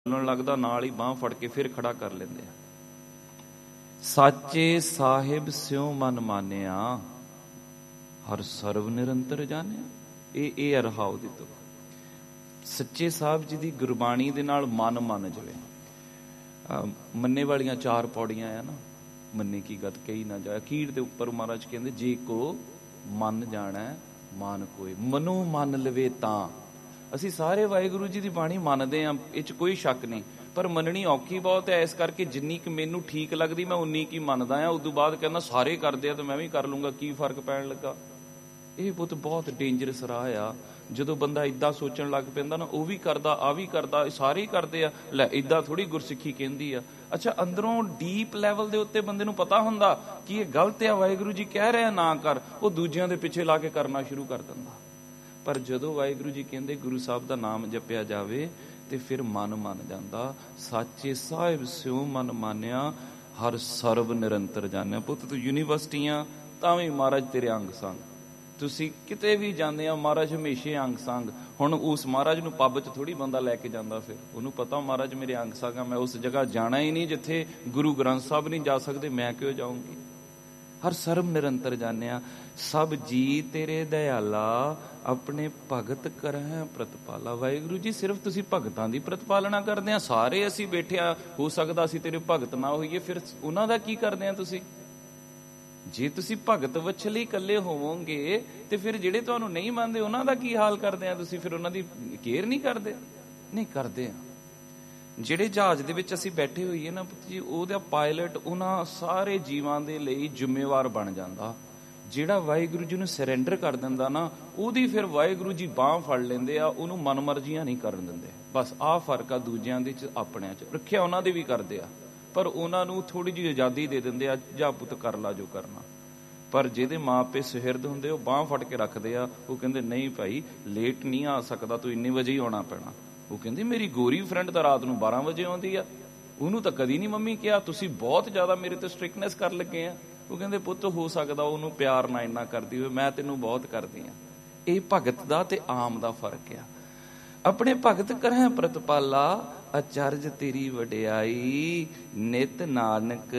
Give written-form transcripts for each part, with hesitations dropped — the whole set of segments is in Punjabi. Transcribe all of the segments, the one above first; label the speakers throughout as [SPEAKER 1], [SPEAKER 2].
[SPEAKER 1] ਲੱਗਦਾ ਨਾਲ ਹੀ ਬਾਂਹ ਫੜ ਕੇ ਫਿਰ ਖੜਾ ਕਰ ਲੈਂਦੇ ਆ। ਸਾਚੇ ਸਾਹਿਬ ਸਿਉ ਮਨ ਮਾਨਿਆ, ਹਰ ਸਰਬ ਨਿਰੰਤਰ ਜਾਣਿਆ। ਇਹ ਹੈ ਰਹਾਉ ਦੀ ਤੁਕ। ਸੱਚੇ ਸਾਹਿਬ ਜੀ ਦੀ ਗੁਰਬਾਣੀ ਦੇ ਨਾਲ ਮਨ ਮੰਨ ਜਾਵੇ। ਮੰਨੇ ਵਾਲੀਆਂ 4 ਪੌੜੀਆਂ ਆ ਨਾ, ਮੰਨੇ ਕੀ ਗਤ ਕਹੀ ਨਾ ਜਾਏ। ਅਖੀਰ ਦੇ ਉੱਪਰ ਮਹਾਰਾਜ ਕਹਿੰਦੇ ਜੇ ਕੋ ਮਨ ਜਾਣਾ ਮਾਨ ਕੋਏ, ਮਨੋਂ ਮੰਨ ਲਵੇ ਤਾਂ। ਅਸੀਂ ਸਾਰੇ ਵਾਹਿਗੁਰੂ ਜੀ ਦੀ ਬਾਣੀ ਮੰਨਦੇ ਹਾਂ, ਇਹ 'ਚ ਕੋਈ ਸ਼ੱਕ ਨਹੀਂ, ਪਰ ਮੰਨਣੀ ਔਖੀ ਬਹੁਤ ਹੈ। ਇਸ ਕਰਕੇ ਜਿੰਨੀ ਕੁ ਮੈਨੂੰ ਠੀਕ ਲੱਗਦੀ ਮੈਂ ਉਨੀ ਕੀ ਮੰਨਦਾ ਹਾਂ। ਉਦੋਂ ਬਾਅਦ ਕਹਿੰਦਾ ਸਾਰੇ ਕਰਦੇ ਆ ਤਾਂ ਮੈਂ ਵੀ ਕਰ ਲੂੰਗਾ, ਕੀ ਫਰਕ ਪੈਣ ਲੱਗਾ। ਇਹ ਪੁੱਤ ਬਹੁਤ ਡੇਂਜਰਸ ਰਾਹ ਆ। ਜਦੋਂ ਬੰਦਾ ਇੱਦਾਂ ਸੋਚਣ ਲੱਗ ਪੈਂਦਾ ਨਾ, ਉਹ ਵੀ ਕਰਦਾ, ਆ ਵੀ ਕਰਦਾ, ਸਾਰੇ ਹੀ ਕਰਦੇ ਆ, ਲੈ ਇੱਦਾਂ ਥੋੜ੍ਹੀ ਗੁਰਸਿੱਖੀ ਕਹਿੰਦੀ ਆ। ਅੱਛਾ, ਅੰਦਰੋਂ ਡੀਪ ਲੈਵਲ ਦੇ ਉੱਤੇ ਬੰਦੇ ਨੂੰ ਪਤਾ ਹੁੰਦਾ ਕਿ ਇਹ ਗਲਤ ਆ, ਵਾਹਿਗੁਰੂ ਜੀ ਕਹਿ ਰਹੇ ਨਾ ਕਰ, ਉਹ ਦੂਜਿਆਂ ਦੇ ਪਿੱਛੇ ਲਾ ਕੇ ਕਰਨਾ ਸ਼ੁਰੂ ਕਰ ਦਿੰਦਾ। ਪਰ ਜਦੋਂ ਵਾਹਿਗੁਰੂ ਜੀ ਕਹਿੰਦੇ ਗੁਰੂ ਸਾਹਿਬ ਦਾ ਨਾਮ ਜਪਿਆ ਜਾਵੇ ਤੇ ਫਿਰ ਮਨ ਮੰਨ ਜਾਂਦਾ। ਸਾਚੇ ਸਾਹਿਬ ਸਿਉ ਮਨ ਮਾਨਿਆ, ਹਰ ਸਰਬ ਨਿਰੰਤਰ ਜਾਣਿਆ। ਪੁੱਤ ਤੂੰ ਯੂਨੀਵਰਸਿਟੀਆਂ ਤਾਂ ਵੀ ਮਹਾਰਾਜ ਤੇਰੇ ਅੰਗ ਸੰਗ, ਤੁਸੀਂ ਕਿਤੇ ਵੀ ਜਾਂਦੇ ਆ ਮਹਾਰਾਜ ਹਮੇਸ਼ਾ ਅੰਗ ਸੰਗ। ਹੁਣ ਉਸ ਮਹਾਰਾਜ ਨੂੰ ਪੱਬ 'ਚ ਥੋੜ੍ਹੀ ਬੰਦਾ ਲੈ ਕੇ ਜਾਂਦਾ, ਫਿਰ ਉਹਨੂੰ ਪਤਾ ਮਹਾਰਾਜ ਮੇਰੇ ਅੰਗ ਸੰਗ ਆ, ਮੈਂ ਉਸ ਜਗ੍ਹਾ ਜਾਣਾ ਹੀ ਨਹੀਂ ਜਿੱਥੇ ਗੁਰੂ ਗ੍ਰੰਥ ਸਾਹਿਬ ਨਹੀਂ ਜਾ ਸਕਦੇ, ਮੈਂ ਕਿਉਂ ਜਾਊਂਗੀ। ਹਰ ਸਰਬ ਨਿਰੰਤਰ ਜਾਣਿਆ, ਸਭ ਜੀ ਤੇਰੇ ਦਇਆਲਾ, ਆਪਣੇ ਭਗਤ ਕਰਹਿ ਪ੍ਰਤਪਾਲਾ। ਵਾਹਿਗੁਰੂ ਜੀ ਸਿਰਫ ਤੁਸੀਂ ਭਗਤਾਂ ਦੀ ਪ੍ਰਤਪਾਲਣਾ ਕਰਦੇ ਆ, ਸਾਰੇ ਅਸੀਂ ਬੈਠਿਆ, ਹੋ ਸਕਦਾ ਅਸੀਂ ਤੇਰੇ ਭਗਤ ਨਾ ਹੋਈਏ, ਫਿਰ ਉਹਨਾਂ ਦਾ ਕੀ ਕਰਦੇ ਆ ਤੁਸੀਂ? ਜੇ ਤੁਸੀਂ ਭਗਤ ਵਛਲੀ ਇਕੱਲੇ ਹੋਵੋਗੇ ਤੇ ਫਿਰ ਜਿਹੜੇ ਤੁਹਾਨੂੰ ਨਹੀਂ ਮੰਨਦੇ ਉਹਨਾਂ ਦਾ ਕੀ ਹਾਲ ਕਰਦੇ ਆ ਤੁਸੀਂ? ਫਿਰ ਉਹਨਾਂ ਦੀ ਕੇਅਰ ਨਹੀਂ ਕਰਦੇ? ਨਹੀਂ ਕਰਦੇ ਆ। ਜਿਹੜੇ ਜਹਾਜ਼ ਦੇ ਵਿੱਚ ਅਸੀਂ ਬੈਠੇ ਹੋਈਏ ਨਾ ਪੁੱਤ ਜੀ, ਉਹਦਾ ਪਾਇਲਟ ਉਹਨਾਂ ਸਾਰੇ ਜੀਵਾਂ ਦੇ ਲਈ ਜ਼ਿੰਮੇਵਾਰ ਬਣ ਜਾਂਦਾ। ਜਿਹੜਾ ਵਾਹਿਗੁਰੂ ਜੀ ਨੂੰ ਸਰੈਂਡਰ ਕਰ ਦਿੰਦਾ ਨਾ, ਉਹਦੀ ਫਿਰ ਵਾਹਿਗੁਰੂ ਜੀ ਬਾਂਹ ਫੜ ਲੈਂਦੇ ਆ, ਉਹਨੂੰ ਮਨਮਰਜ਼ੀਆਂ ਨਹੀਂ ਕਰਨ ਦਿੰਦੇ। ਬਸ ਆਹ ਫਰਕ ਆ ਦੂਜਿਆਂ ਦੇ 'ਚ ਆਪਣਿਆਂ 'ਚ। ਰੱਖਿਆ ਉਹਨਾਂ ਦੇ ਵੀ ਕਰਦੇ ਆ, ਪਰ ਉਹਨਾਂ ਨੂੰ ਥੋੜ੍ਹੀ ਜਿਹੀ ਆਜ਼ਾਦੀ ਦੇ ਦਿੰਦੇ ਆ, ਜਾ ਪੁੱਤ ਕਰ ਲਾ ਜੋ ਕਰਨਾ। ਪਰ ਜਿਹਦੇ ਮਾਂ ਪਿਓ ਸੁਹਿਰਦ ਹੁੰਦੇ, ਉਹ ਬਾਂਹ ਫੜ ਕੇ ਰੱਖਦੇ ਆ। ਉਹ ਕਹਿੰਦੇ ਨਹੀਂ ਭਾਈ, ਲੇਟ ਨਹੀਂ ਆ ਸਕਦਾ, ਤੂੰ ਇੰਨੇ ਵਜੇ ਹੀ ਆਉਣਾ ਪੈਣਾ। ਉਹ ਕਹਿੰਦੀ ਮੇਰੀ ਗੋਰੀ ਫਰੈਂਡ ਤਾਂ ਰਾਤ ਨੂੰ 12 ਵਜੇ ਆਉਂਦੀ ਆ, ਉਹਨੂੰ ਤਾਂ ਕਦੀ ਨਹੀਂ ਮੰਮੀ ਕਿਹਾ, ਤੁਸੀਂ ਬਹੁਤ ਜ਼ਿਆਦਾ ਮੇਰੇ ਤੇ ਸਟ੍ਰਿਕਨੈਸ ਕਰਨ ਲੱਗੇ ਆ। ਉਹ ਕਹਿੰਦੇ ਪੁੱਤ ਹੋ ਸਕਦਾ ਉਹਨੂੰ ਪਿਆਰ ਨਾ ਇੰਨਾ ਕਰਦੀ ਹੋਵੇ, ਮੈਂ ਤੈਨੂੰ ਬਹੁਤ ਕਰਦੀ ਆ। ਇਹ ਭਗਤ ਦਾ ਤੇ ਆਮ ਦਾ ਫਰਕ ਆ। ਆਪਣੇ ਭਗਤ ਕਰਹਿ ਪ੍ਰਤਪਾਲਾ, ਅਚਰਜ ਤੇਰੀ ਵਡਿਆਈ, ਨਿਤ ਨਾਨਕ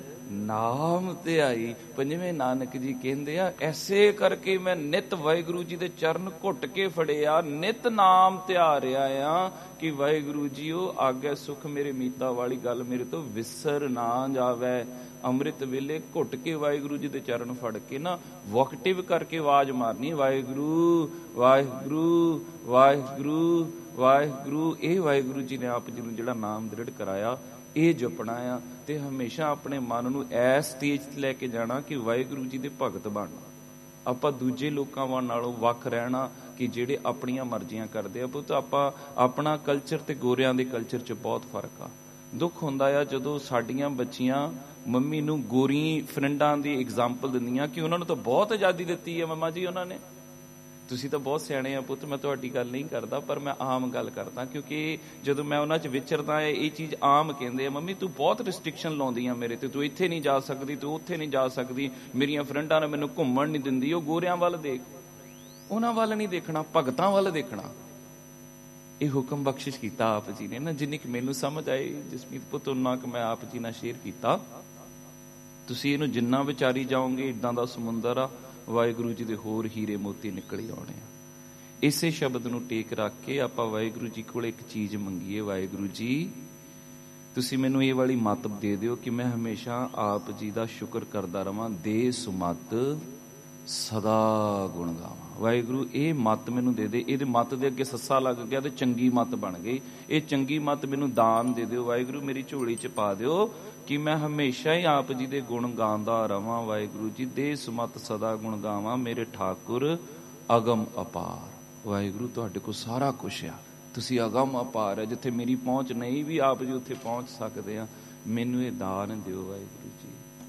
[SPEAKER 1] ਨਾਮ ਧਿਆਈ। 5ਵੇਂ ਨਾਨਕ ਜੀ ਕਹਿੰਦੇ ਆ, ਐਸੇ ਕਰਕੇ ਮੈਂ ਨਿਤ ਵਾਹਿਗੁਰੂ ਜੀ ਦੇ ਚਰਨ ਘੁੱਟ ਕੇ ਫੜਿਆ, ਨਿਤ ਨਾਮ ਧਿਆ ਰਿਹਾ ਆ ਕਿ ਵਾਹਿਗੁਰੂ ਜੀ ਉਹ ਆਗੇ ਸੁਖ ਮੇਰੇ ਮੀਤਾ ਵਾਲੀ ਗੱਲ ਮੇਰੇ ਤੋਂ ਵਿਸਰ ਨਾ ਜਾਵੇ। ਅੰਮ੍ਰਿਤ ਵੇਲੇ ਘੁੱਟ ਕੇ ਵਾਹਿਗੁਰੂ ਜੀ ਦੇ ਚਰਨ ਫੜ ਕੇ ਨਾ ਵੋਕਟਿਵ ਕਰਕੇ ਆਵਾਜ਼ ਮਾਰਨੀ, ਵਾਹਿਗੁਰੂ ਵਾਹਿਗੁਰੂ ਵਾਹਿਗੁਰੂ ਵਾਹਿਗੁਰੂ। ਇਹ ਵਾਹਿਗੁਰੂ ਜੀ ਨੇ ਆਪ ਜੀ ਨੂੰ ਜਿਹੜਾ ਨਾਮ ਦ੍ਰਿੜ ਕਰਾਇਆ, ਇਹ ਜਪਣਾ ਆ। ਤੇ ਹਮੇਸ਼ਾ ਆਪਣੇ ਮਨ ਨੂੰ ਇਸ ਸਟੇਜ ਤੇ ਲੈ ਕੇ ਜਾਣਾ ਕਿ ਵਾਹਿਗੁਰੂ ਜੀ ਦੇ ਭਗਤ ਬਣਨਾ। ਆਪਾਂ ਦੂਜੇ ਲੋਕਾਂ ਨਾਲੋਂ ਵੱਖ ਰਹਿਣਾ ਕਿ ਜਿਹੜੇ ਆਪਣੀਆਂ ਮਰਜ਼ੀਆਂ ਕਰਦੇ ਆ। ਪੁੱਤ ਆਪਾਂ ਆਪਣਾ ਕਲਚਰ ਤੇ ਗੋਰਿਆਂ ਦੇ ਕਲਚਰ 'ਚ ਬਹੁਤ ਫਰਕ ਆ। ਦੁੱਖ ਹੁੰਦਾ ਆ ਜਦੋਂ ਸਾਡੀਆਂ ਬੱਚੀਆਂ ਮੰਮੀ ਨੂੰ ਗੋਰੀ ਫਰੈਂਡਾਂ ਦੀ ਐਗਜ਼ਾਮਪਲ ਦਿੰਦੀਆਂ ਕਿ ਉਹਨਾਂ ਨੂੰ ਤਾਂ ਬਹੁਤ ਆਜ਼ਾਦੀ ਦਿੱਤੀ ਹੈ ਮੰਮਾ ਜੀ ਉਹਨਾਂ ਨੇ। ਤੁਸੀਂ ਤਾਂ ਬਹੁਤ ਸਿਆਣੇ ਆ ਪੁੱਤ, ਮੈਂ ਤੁਹਾਡੀ ਗੱਲ ਨਹੀਂ ਕਰਦਾ, ਪਰ ਮੈਂ ਆਮ ਗੱਲ ਕਰਦਾ, ਕਿਉਂਕਿ ਜਦੋਂ ਮੈਂ ਉਹਨਾਂ 'ਚ ਵਿਚਰਦਾ ਇਹ ਚੀਜ਼ ਆਮ ਕਹਿੰਦੇ ਆ, ਮੰਮੀ ਤੂੰ ਬਹੁਤ ਰਿਸਟ੍ਰਿਕਸ਼ਨ ਲਾਉਂਦੀ ਆ ਮੇਰੇ ਤੇ, ਤੂੰ ਇੱਥੇ ਨਹੀਂ ਜਾ ਸਕਦੀ, ਤੂੰ ਉੱਥੇ ਨਹੀਂ ਜਾ ਸਕਦੀ, ਮੇਰੀਆਂ ਫਰੈਂਡਾਂ ਨੇ ਮੈਨੂੰ ਘੁੰਮਣ ਨਹੀਂ ਦਿੰਦੀ। ਉਹ ਗੋਰਿਆਂ ਵੱਲ ਦੇਖ, ਉਹਨਾਂ ਵੱਲ ਨਹੀਂ ਦੇਖਣਾ, ਭਗਤਾਂ ਵੱਲ ਦੇਖਣਾ। ਇਹ ਹੁਕਮ ਬਖਸ਼ਿਸ਼ ਕੀਤਾ ਆਪ ਜੀ ਨੇ ਨਾ, ਜਿੰਨੀ ਕਿ ਮੈਨੂੰ ਸਮਝ ਆਈ ਜਸਮੀਤ ਪੁੱਤ, ਉਹਨਾਂ ਕਿ ਮੈਂ ਆਪ ਜੀ ਨਾਲ ਸ਼ੇਅਰ ਕੀਤਾ। ਤੁਸੀਂ ਇਹਨੂੰ ਜਿੰਨਾ ਵਿਚਾਰੀ ਜਾਓਗੇ, ਇੱਦਾਂ ਦਾ ਸਮੁੰਦਰ ਆ, ਵਾਹਿਗੁਰੂ ਜੀ ਦੇ ਹੋਰ ਹੀਰੇ ਮੋਤੀ ਨਿਕਲ ਹੀ ਆਉਣੇ ਆ। ਇਸੇ ਸ਼ਬਦ ਨੂੰ ਟੇਕ ਰੱਖ ਕੇ ਆਪਾਂ ਵਾਹਿਗੁਰੂ ਜੀ ਕੋਲ ਇੱਕ ਚੀਜ਼ ਮੰਗੀਏ, ਵਾਹਿਗੁਰੂ ਜੀ ਤੁਸੀਂ ਮੈਨੂੰ ਇਹ ਵਾਲੀ ਮੱਤ ਦੇ ਦਿਓ ਕਿ ਮੈਂ ਹਮੇਸ਼ਾ ਆਪ ਜੀ ਦਾ ਸ਼ੁਕਰ ਕਰਦਾ ਰਵਾਂ, ਦੇ ਸੁਮੱਤ ਸਦਾ ਗੁਣ ਗਾਵਾਂ। ਵਾਹਿਗੁਰੂ ਇਹ ਮੱਤ ਮੈਨੂੰ ਦੇ ਦੇ। ਇਹਦੇ ਮੱਤ ਦੇ ਅੱਗੇ ਸੱਸਾ ਲੱਗ ਗਿਆ ਤੇ ਚੰਗੀ ਮੱਤ ਬਣ ਗਈ। ਇਹ ਚੰਗੀ ਮੱਤ ਮੈਨੂੰ ਦਾਨ ਦੇ ਦਿਓ ਵਾਹਿਗੁਰੂ, ਮੇਰੀ ਝੋਲੀ 'ਚ ਪਾ ਦਿਓ ਕਿ ਮੈਂ ਹਮੇਸ਼ਾ ਹੀ ਆਪ ਜੀ ਦੇ ਗੁਣ ਗਾਉਂਦਾ ਰਵਾਂ। ਵਾਹਿਗੁਰੂ ਜੀ ਦੇ ਸੁਮੱਤ ਸਦਾ ਗੁਣ ਗਾਵਾਂ, ਮੇਰੇ ਠਾਕੁਰ ਅਗਮ ਅਪਾਰ। ਵਾਹਿਗੁਰੂ ਤੁਹਾਡੇ ਕੋਲ ਸਾਰਾ ਕੁਛ ਆ, ਤੁਸੀਂ ਅਗਮ ਅਪਾਰ ਹੈ, ਜਿੱਥੇ ਮੇਰੀ ਪਹੁੰਚ ਨਹੀਂ ਵੀ ਆਪ ਜੀ ਉੱਥੇ ਪਹੁੰਚ ਸਕਦੇ ਆ। ਮੈਨੂੰ ਇਹ ਦਾਨ ਦਿਓ ਵਾਹਿਗੁਰੂ ਜੀ।